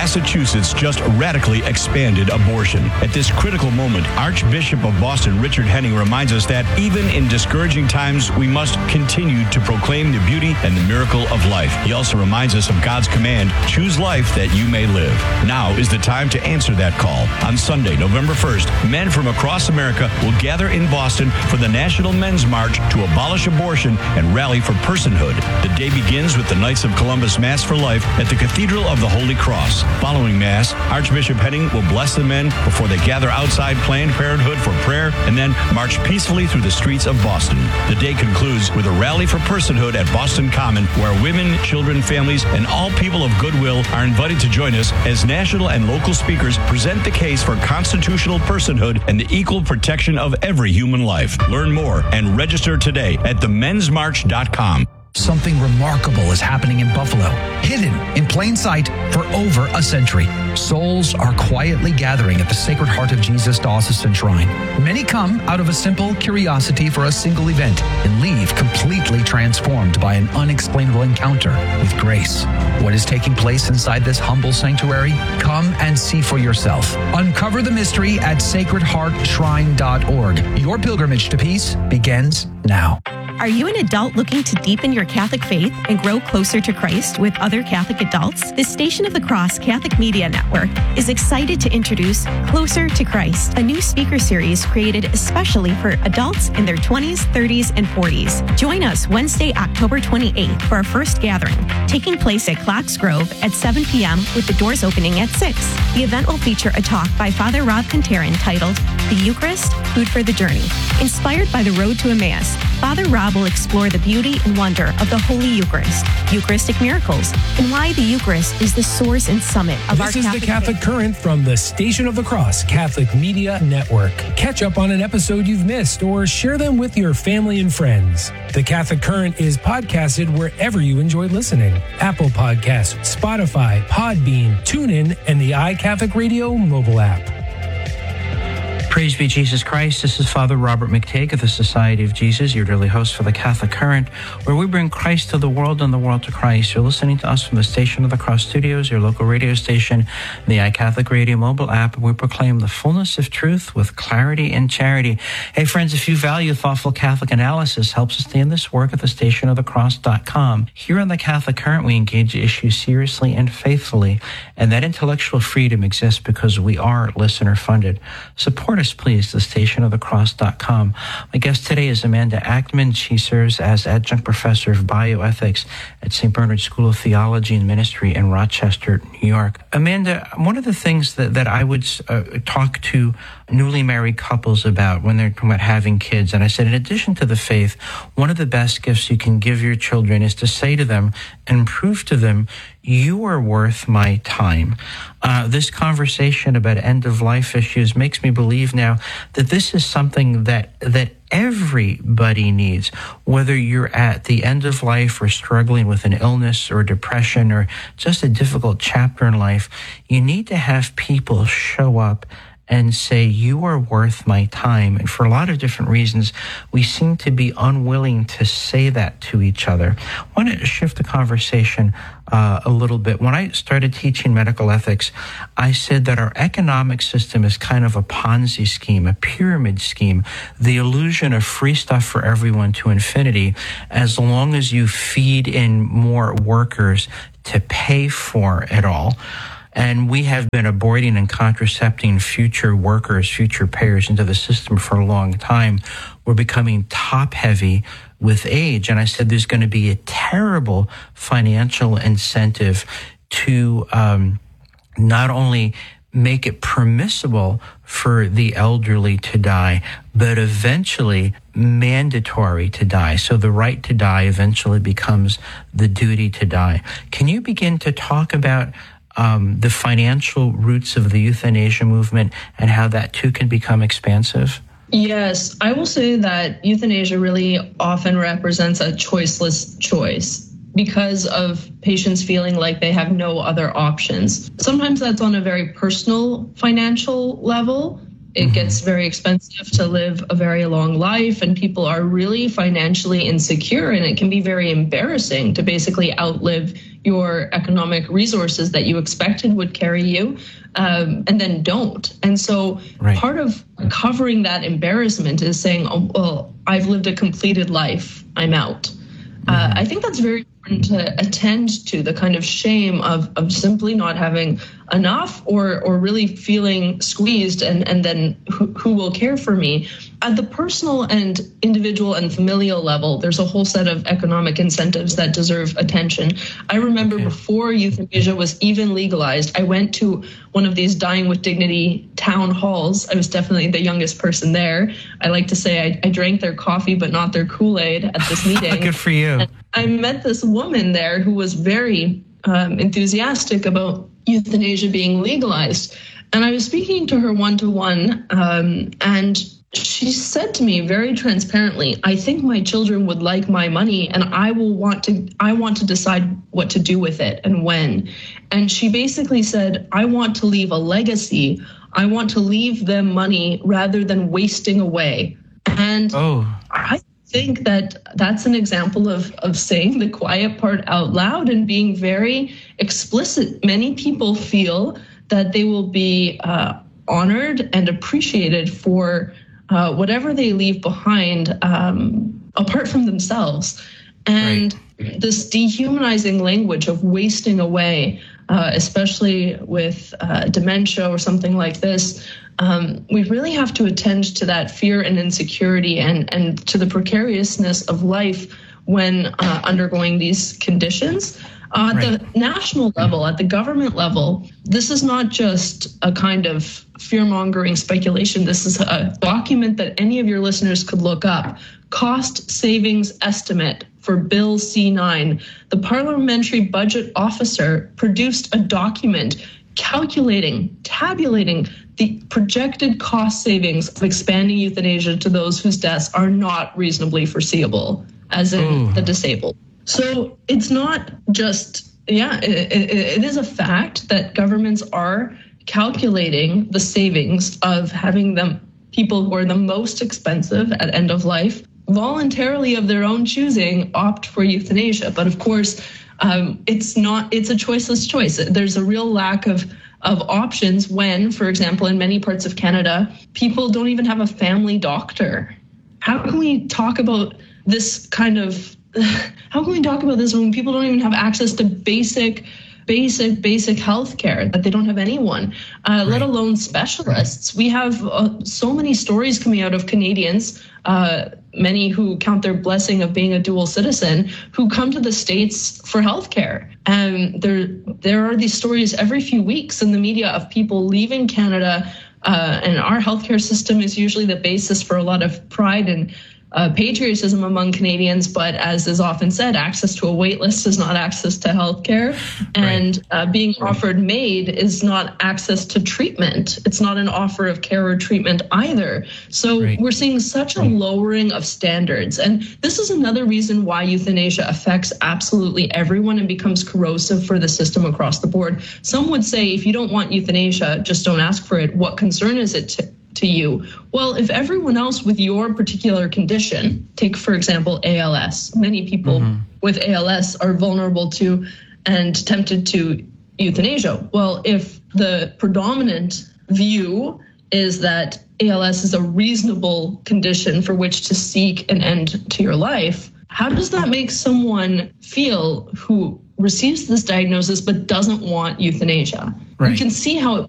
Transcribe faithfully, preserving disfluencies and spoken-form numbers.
Massachusetts just radically expanded abortion. At this critical moment, Archbishop of Boston Richard Henning reminds us that even in discouraging times, we must continue to proclaim the beauty and the miracle of life. He also reminds us of God's command, choose life that you may live. Now is the time to answer that call. On Sunday, November first, men from across America will gather in Boston for the National Men's March to abolish abortion and rally for personhood. The day begins with the Knights of Columbus Mass for Life at the Cathedral of the Holy Cross. Following Mass, Archbishop Henning will bless the men before they gather outside Planned Parenthood for prayer and then march peacefully through the streets of Boston. The day concludes with a rally for personhood at Boston Common, where women, children, families, and all people of goodwill are invited to join us as national and local speakers present the case for constitutional personhood and the equal protection of every human life. Learn more and register today at the mens march dot com. Something remarkable is happening in Buffalo, hidden in plain sight for over a century. Souls are quietly gathering at the Sacred Heart of Jesus Diocesan Shrine. Many come out of a simple curiosity for a single event and leave completely transformed by an unexplainable encounter with grace. What is taking place inside this humble sanctuary? Come and see for yourself. Uncover the mystery at sacred heart shrine dot org. Your pilgrimage to peace begins now. Are you an adult looking to deepen your Catholic faith and grow closer to Christ with other Catholic adults? The Station of the Cross Catholic Media Network is excited to introduce Closer to Christ, a new speaker series created especially for adults in their twenties, thirties, and forties. Join us Wednesday, October twenty-eighth for our first gathering, taking place at Clocks Grove at seven p.m. with the doors opening at six. The event will feature a talk by Father Rob Contarin titled The Eucharist, Food for the Journey. Inspired by the road to Emmaus, Father Rob will explore the beauty and wonder of the Holy Eucharist, Eucharistic miracles, and why the Eucharist is the source and summit of this our Catholic This is the Catholic faith. Current from the Station of the Cross Catholic Media Network. Catch up on an episode you've missed or share them with your family and friends. The Catholic Current is podcasted wherever you enjoy listening. Apple Podcasts, Spotify, Podbean, TuneIn, and the iCatholic Radio mobile app. Praise be Jesus Christ. This is Father Robert McTague of the Society of Jesus, your daily host for the Catholic Current, where we bring Christ to the world and the world to Christ. You're listening to us from the Station of the Cross Studios, your local radio station, the iCatholic Radio mobile app. We proclaim the fullness of truth with clarity and charity. Hey, friends, if you value thoughtful Catholic analysis, help sustain this work at the station of the cross dot com. Here on the Catholic Current, we engage issues seriously and faithfully, and that intellectual freedom exists because we are listener-funded. Support us, please, the station of the cross dot com. My guest today is Amanda Ackman. She serves as adjunct professor of bioethics at Saint Bernard School of Theology and Ministry in Rochester, New York. Amanda, one of the things that, that I would uh, talk to newly married couples about when they're talking about having kids, and I said, in addition to the faith, one of the best gifts you can give your children is to say to them and prove to them, you are worth my time. Uh, this conversation about end-of-life issues makes me believe now that this is something that that everybody needs, whether you're at the end of life or struggling with an illness or depression or just a difficult chapter in life. You need to have people show up and say, you are worth my time. And for a lot of different reasons, we seem to be unwilling to say that to each other. I want to shift the conversation uh, a little bit. When I started teaching medical ethics, I said that our economic system is kind of a Ponzi scheme, a pyramid scheme, the illusion of free stuff for everyone to infinity, as long as you feed in more workers to pay for it all. And we have been aborting and contracepting future workers, future payers into the system for a long time. We're becoming top-heavy with age. And I said there's going to be a terrible financial incentive to um, not only make it permissible for the elderly to die, but eventually mandatory to die. So the right to die eventually becomes the duty to die. Can you begin to talk about Um, the financial roots of the euthanasia movement and how that too can become expansive? Yes, I will say that euthanasia really often represents a choiceless choice because of patients feeling like they have no other options. Sometimes that's on a very personal financial level. It mm-hmm. gets very expensive to live a very long life, and people are really financially insecure, and it can be very embarrassing to basically outlive your economic resources that you expected would carry you, um, and then don't. And so right. part of covering that embarrassment is saying, oh, well, I've lived a completed life, I'm out. Mm-hmm. Uh, I think that's very important to attend to, the kind of shame of, of simply not having enough or or really feeling squeezed, and, and then who, who will care for me? At the personal and individual and familial level, there's a whole set of economic incentives that deserve attention. I remember okay. before euthanasia was even legalized, I went to one of these Dying with Dignity town halls. I was definitely the youngest person there. I like to say I, I drank their coffee, but not their Kool-Aid at this meeting. Good for you. And I met this woman there who was very um, enthusiastic about euthanasia being legalized. And I was speaking to her one-to-one, um, and she said to me very transparently, I think my children would like my money, and I will want to, I want to decide what to do with it and when. And she basically said, I want to leave a legacy. I want to leave them money rather than wasting away. And oh. I think that that's an example of, of saying the quiet part out loud and being very explicit. Many people feel that they will be uh, honored and appreciated for uh, whatever they leave behind, um, apart from themselves. And right. this dehumanizing language of wasting away, uh, especially with uh, dementia or something like this, um, we really have to attend to that fear and insecurity and, and to the precariousness of life when uh, undergoing these conditions. Uh, right. At the national level, at the government level, this is not just a kind of fear-mongering speculation. This is a document that any of your listeners could look up. Cost savings estimate for Bill C nine. The Parliamentary Budget Officer produced a document calculating, tabulating the projected cost savings of expanding euthanasia to those whose deaths are not reasonably foreseeable, as in Ooh. the disabled. So it's not just, yeah, it, it, it is a fact that governments are calculating the savings of having them people who are the most expensive at end of life voluntarily of their own choosing opt for euthanasia. But of course, um, it's not, it's a choiceless choice. There's a real lack of of options when, for example, in many parts of Canada, people don't even have a family doctor. How can we talk about this kind of How can we talk about this when people don't even have access to basic, basic, basic health care, that they don't have anyone, uh, right. let alone specialists? Right. We have uh, so many stories coming out of Canadians, uh, many who count their blessing of being a dual citizen, who come to the States for health care. And there, there are these stories every few weeks in the media of people leaving Canada, uh, and our healthcare system is usually the basis for a lot of pride and Uh, patriotism among Canadians, but as is often said, access to a wait list is not access to healthcare, and right. uh, being right. offered MAID is not access to treatment. It's not an offer of care or treatment either. So right. we're seeing such a lowering of standards, and this is another reason why euthanasia affects absolutely everyone and becomes corrosive for the system across the board. Some would say, if you don't want euthanasia, just don't ask for it. What concern is it to to you? Well, if everyone else with your particular condition, take, for example, A L S, many people mm-hmm. with A L S are vulnerable to and tempted to euthanasia. Well, if the predominant view is that A L S is a reasonable condition for which to seek an end to your life, how does that make someone feel who receives this diagnosis but doesn't want euthanasia? Right. You can see how it